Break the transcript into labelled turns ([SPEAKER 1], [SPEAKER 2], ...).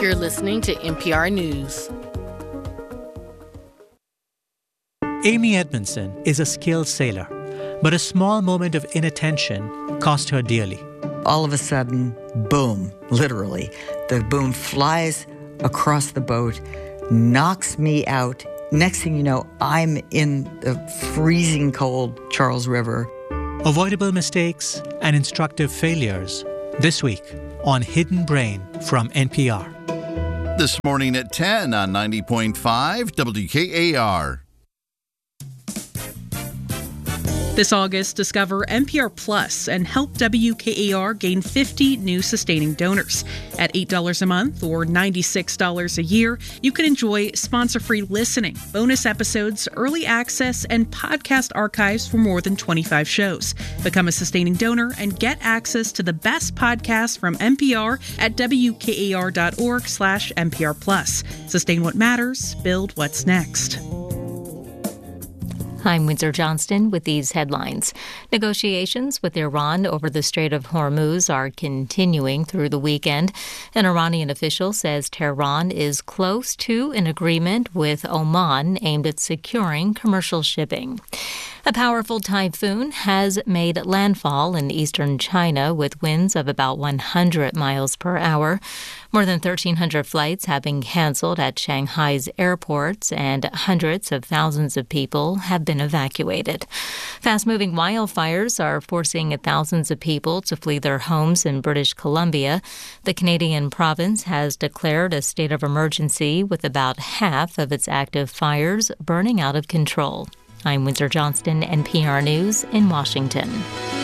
[SPEAKER 1] You're listening to NPR News.
[SPEAKER 2] Amy Edmondson is a skilled sailor, but a small moment of inattention cost her dearly.
[SPEAKER 3] All of a sudden, boom, literally, the boom flies across the boat, knocks me out. Next thing you know, I'm in the freezing cold Charles River.
[SPEAKER 2] Avoidable mistakes and instructive failures. This week on Hidden Brain from NPR.
[SPEAKER 4] This morning at 10 on 90.5 WKAR.
[SPEAKER 5] This August, discover NPR Plus and help WKAR gain 50 new sustaining donors. At $8 a month or $96 a year, you can enjoy sponsor-free listening, bonus episodes, early access, and podcast archives for more than 25 shows. Become a sustaining donor and get access to the best podcasts from NPR at WKAR.org/NPR Plus. Sustain what matters, build what's next.
[SPEAKER 6] I'm Windsor Johnston with these headlines. Negotiations with Iran over the Strait of Hormuz are continuing through the weekend. An Iranian official says Tehran is close to an agreement with Oman aimed at securing commercial shipping. A powerful typhoon has made landfall in eastern China with winds of about 100 miles per hour. More than 1,300 flights have been canceled at Shanghai's airports, and hundreds of thousands of people have been evacuated. Fast-moving wildfires are forcing thousands of people to flee their homes in British Columbia. The Canadian province has declared a state of emergency with about half of its active fires burning out of control. I'm Windsor Johnston, NPR News in Washington.